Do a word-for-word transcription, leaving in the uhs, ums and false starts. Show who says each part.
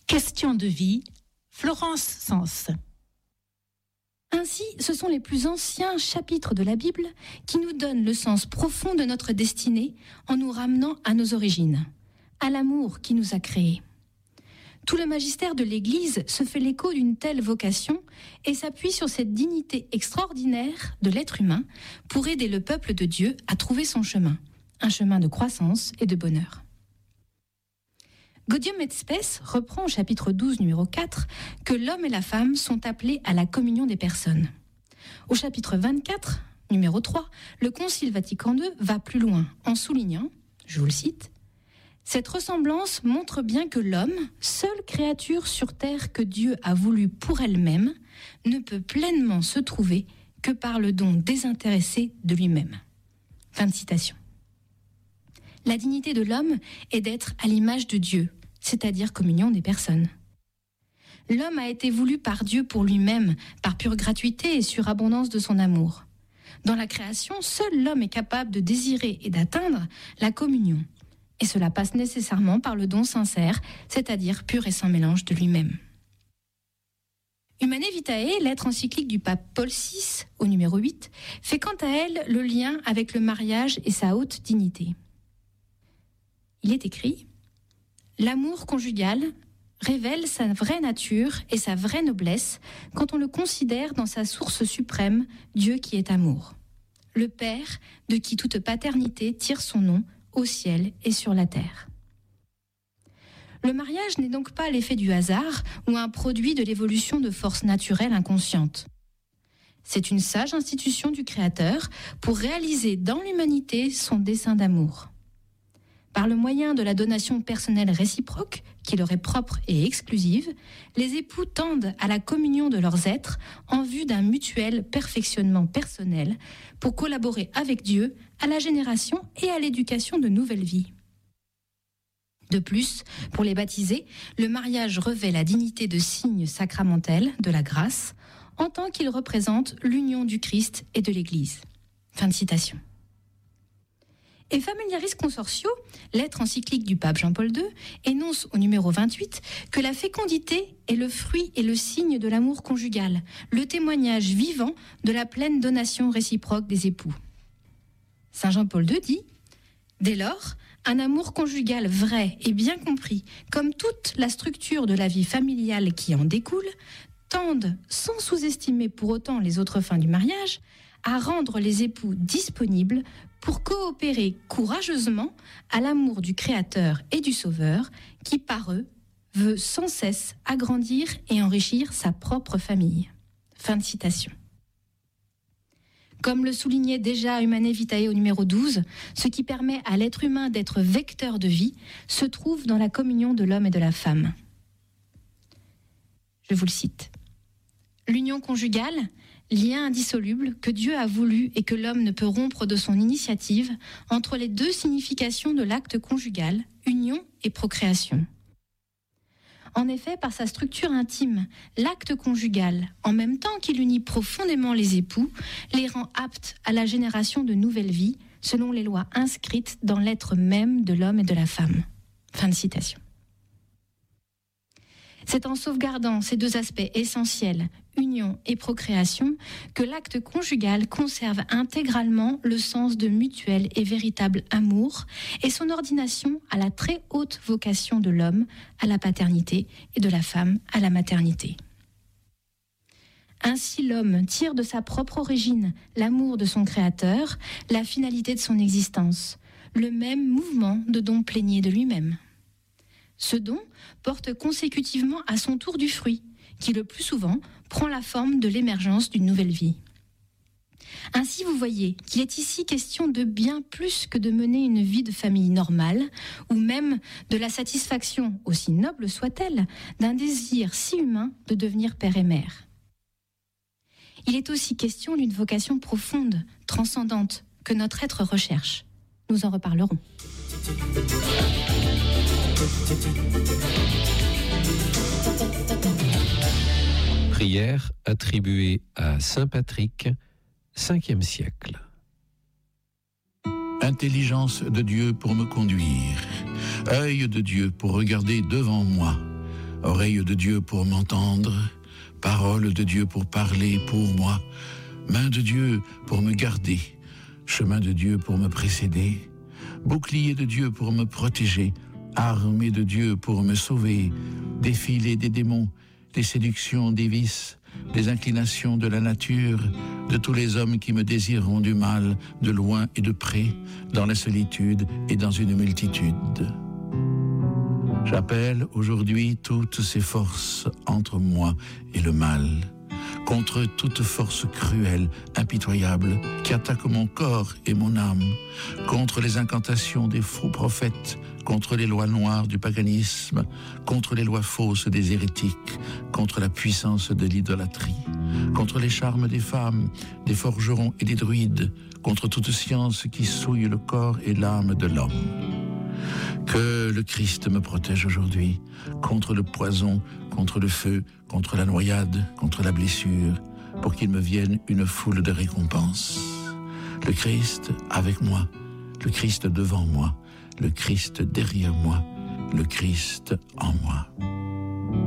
Speaker 1: Question de vie, Florence Sens.
Speaker 2: Ainsi, ce sont les plus anciens chapitres de la Bible qui nous donnent le sens profond de notre destinée en nous ramenant à nos origines, à l'amour qui nous a créés. Tout le magistère de l'Église se fait l'écho d'une telle vocation et s'appuie sur cette dignité extraordinaire de l'être humain pour aider le peuple de Dieu à trouver son chemin, un chemin de croissance et de bonheur. Gaudium et Spes reprend au chapitre douze, numéro quatre, que l'homme et la femme sont appelés à la communion des personnes. Au chapitre vingt-quatre, numéro trois, le Concile Vatican deux va plus loin en soulignant, je vous le cite, « Cette ressemblance montre bien que l'homme, seule créature sur terre que Dieu a voulu pour elle-même, ne peut pleinement se trouver que par le don désintéressé de lui-même. » Fin de citation. La dignité de l'homme est d'être à l'image de Dieu, c'est-à-dire communion des personnes. L'homme a été voulu par Dieu pour lui-même, par pure gratuité et surabondance de son amour. Dans la création, seul l'homme est capable de désirer et d'atteindre la communion. Et cela passe nécessairement par le don sincère, c'est-à-dire pur et sans mélange de lui-même. Humanae Vitae, lettre encyclique du pape Paul six, au numéro huit, fait quant à elle le lien avec le mariage et sa haute dignité. Il est écrit « L'amour conjugal révèle sa vraie nature et sa vraie noblesse quand on le considère dans sa source suprême, Dieu qui est amour. Le Père, de qui toute paternité tire son nom au ciel et sur la terre. » Le mariage n'est donc pas l'effet du hasard ou un produit de l'évolution de forces naturelles inconscientes. C'est une sage institution du Créateur pour réaliser dans l'humanité son dessein d'amour. Par le moyen de la donation personnelle réciproque, qui leur est propre et exclusive, les époux tendent à la communion de leurs êtres en vue d'un mutuel perfectionnement personnel pour collaborer avec Dieu à la génération et à l'éducation de nouvelles vies. De plus, pour les baptisés, le mariage revêt la dignité de signe sacramentel de la grâce en tant qu'il représente l'union du Christ et de l'Église. Fin de citation. Et Familiaris Consortio, lettre encyclique du pape Jean-Paul deux, énonce au numéro vingt-huit que la fécondité est le fruit et le signe de l'amour conjugal, le témoignage vivant de la pleine donation réciproque des époux. Saint Jean-Paul deux dit « Dès lors, un amour conjugal vrai et bien compris, comme toute la structure de la vie familiale qui en découle, tendent, sans sous-estimer pour autant les autres fins du mariage, à rendre les époux disponibles pour coopérer courageusement à l'amour du Créateur et du Sauveur qui, par eux, veut sans cesse agrandir et enrichir sa propre famille. » Fin de citation. Comme le soulignait déjà Humanae Vitae au numéro douze, ce qui permet à l'être humain d'être vecteur de vie se trouve dans la communion de l'homme et de la femme. Je vous le cite. L'union conjugale, lien indissoluble que Dieu a voulu et que l'homme ne peut rompre de son initiative entre les deux significations de l'acte conjugal, union et procréation. En effet, par sa structure intime, l'acte conjugal, en même temps qu'il unit profondément les époux, les rend aptes à la génération de nouvelles vies, selon les lois inscrites dans l'être même de l'homme et de la femme. Fin de citation. C'est en sauvegardant ces deux aspects essentiels, union et procréation, que l'acte conjugal conserve intégralement le sens de mutuel et véritable amour et son ordination à la très haute vocation de l'homme à la paternité et de la femme à la maternité. Ainsi l'homme tire de sa propre origine l'amour de son Créateur, la finalité de son existence, le même mouvement de don plénier de lui-même. Ce don porte consécutivement à son tour du fruit, qui le plus souvent prend la forme de l'émergence d'une nouvelle vie. Ainsi, vous voyez qu'il est ici question de bien plus que de mener une vie de famille normale, ou même de la satisfaction, aussi noble soit-elle, d'un désir si humain de devenir père et mère. Il est aussi question d'une vocation profonde, transcendante, que notre être recherche. Nous en reparlerons.
Speaker 3: Prière attribuée à saint Patrick, cinquième siècle.
Speaker 4: Intelligence de Dieu pour me conduire, œil de Dieu pour regarder devant moi, Oreille de Dieu pour m'entendre, parole de Dieu pour parler pour moi, main de Dieu pour me garder, chemin de Dieu pour me précéder, bouclier de Dieu pour me protéger, armée de Dieu pour me sauver, défilé des démons, des séductions des vices, des inclinations de la nature, de tous les hommes qui me désireront du mal, de loin et de près, dans la solitude et dans une multitude. J'appelle aujourd'hui toutes ces forces entre moi et le mal, contre toute force cruelle, impitoyable, qui attaque mon corps et mon âme, contre les incantations des faux prophètes, contre les lois noires du paganisme, contre les lois fausses des hérétiques, contre la puissance de l'idolâtrie, contre les charmes des femmes, des forgerons et des druides, contre toute science qui souille le corps et l'âme de l'homme. Que le Christ me protège aujourd'hui contre le poison, contre le feu, contre la noyade, contre la blessure, pour qu'il me vienne une foule de récompenses. Le Christ avec moi, le Christ devant moi, le Christ derrière moi, le Christ en moi.